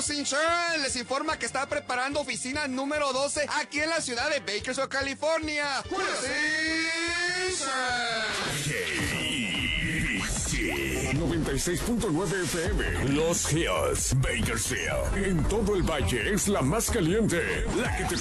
Julio Insurance les informa que está preparando oficina número 12 aquí en la ciudad de Bakersfield, California. Julio Insurance. 96.9 FM. Los Hills, Bakersfield. En todo el valle es la más caliente, la que te